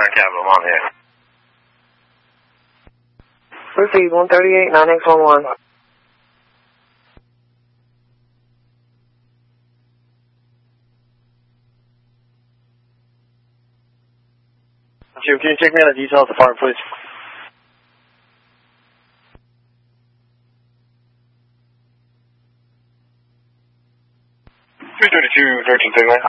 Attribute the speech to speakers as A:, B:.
A: Capital, I'm on the air.
B: Proceed, 138, 9X11.
A: Jim, can you check me on the details of the farm, please? 332, 13 Big Man.